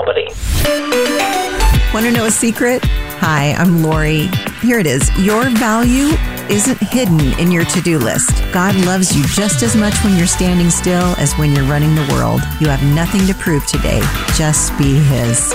nobody. Want to know a secret? Hi, I'm Lori. Here it is. Your value isn't hidden in your to-do list. God loves you just as much when you're standing still as when you're running the world. You have nothing to prove today. Just be His.